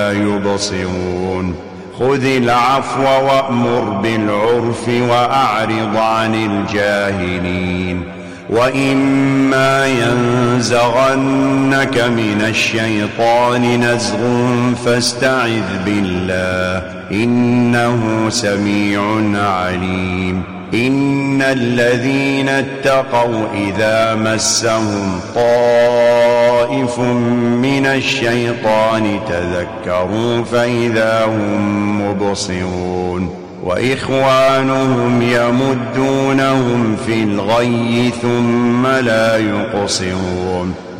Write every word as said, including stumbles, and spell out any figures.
يبصرون خذ العفو وأمر بالعرف وأعرض عن الجاهلين وإما ينزغنك من الشيطان نزغ فاستعذ بالله إنه سميع عليم إن الذين اتقوا إذا مسهم طائف من الشيطان تذكروا فإذا هم مبصرون وإخوانهم يمدونهم في الغي ثم لا يقصرون